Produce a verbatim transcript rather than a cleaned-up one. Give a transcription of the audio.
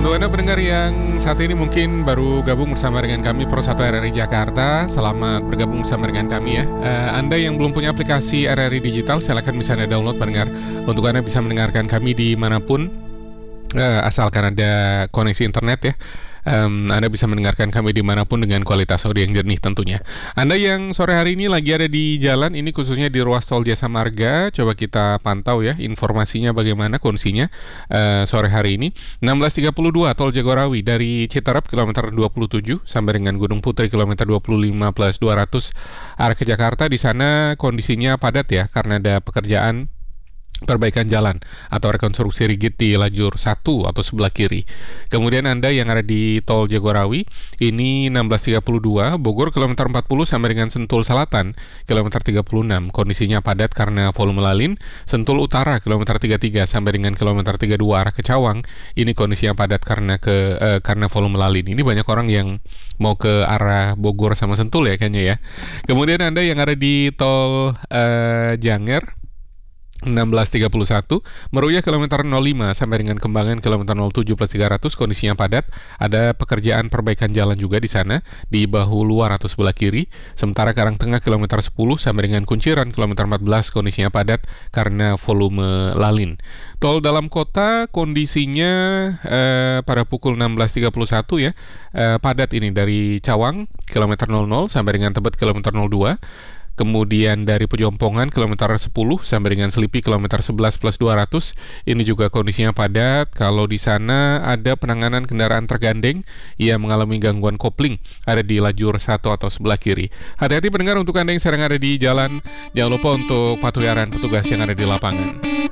Untuk Anda pendengar yang saat ini mungkin baru gabung bersama dengan kami Pro satu R R I Jakarta, selamat bergabung bersama dengan kami ya. Eh, Anda yang belum punya aplikasi R R I Digital, silakan bisa Anda download pendengar. Untuk Anda bisa mendengarkan kami dimanapun, eh, asalkan ada koneksi internet ya. Um, Anda bisa mendengarkan kami dimanapun dengan kualitas audio yang jernih tentunya. Anda yang sore hari ini lagi ada di jalan, ini khususnya di ruas tol Jasa Marga, coba kita pantau ya informasinya bagaimana kondisinya uh, sore hari ini. enam belas tiga puluh dua Tol Jagorawi dari Citerep kilometer dua puluh tujuh sampai dengan Gunung Putri kilometer dua puluh lima plus dua ratus arah ke Jakarta. Di sana kondisinya padat ya karena ada pekerjaan perbaikan jalan atau rekonstruksi rigid di lajur satu atau sebelah kiri. Kemudian Anda yang ada di Tol Jagorawi, ini enam belas tiga puluh dua Bogor kilometer empat puluh sampai dengan Sentul Selatan kilometer tiga puluh enam. Kondisinya padat karena volume lalin. Sentul Utara kilometer tiga puluh tiga sampai dengan kilometer tiga puluh dua arah ke Cawang. Ini kondisinya padat karena ke eh, karena volume lalin. Ini banyak orang yang mau ke arah Bogor sama Sentul ya kayaknya ya. Kemudian Anda yang ada di Tol eh, Janger enam belas tiga puluh satu Meruya kilometer nol lima sampai dengan Kembangan kilometer nol tujuh plus tiga ratus, kondisinya padat. Ada pekerjaan perbaikan jalan juga di sana di bahu luar atau sebelah kiri. Sementara Karangtengah kilometer sepuluh sampai dengan Kunciran kilometer empat belas, kondisinya padat karena volume lalin. Tol dalam kota kondisinya eh, pada pukul enam belas tiga puluh satu ya, eh, padat ini dari Cawang kilometer nol nol sampai dengan Tebet kilometer nol dua. Kemudian dari Pejompongan kilometer sepuluh sampai dengan Selipi kilometer sebelas plus dua ratus. Ini juga kondisinya padat. Kalau di sana ada penanganan kendaraan tergandeng yang mengalami gangguan kopling, ada di lajur satu atau sebelah kiri. Hati-hati pendengar untuk Anda yang sedang ada di jalan. Jangan lupa untuk patuhi arahan petugas yang ada di lapangan.